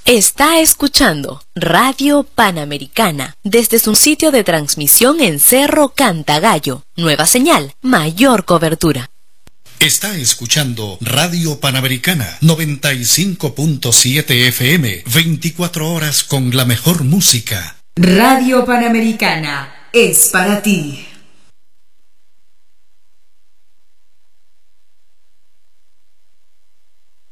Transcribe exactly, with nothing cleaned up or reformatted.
Está escuchando Radio Panamericana desde su sitio de transmisión en Cerro Cantagallo. Nueva señal, mayor cobertura. Está escuchando Radio Panamericana noventa y cinco punto siete F M, veinticuatro horas con la mejor música. Radio Panamericana es para ti.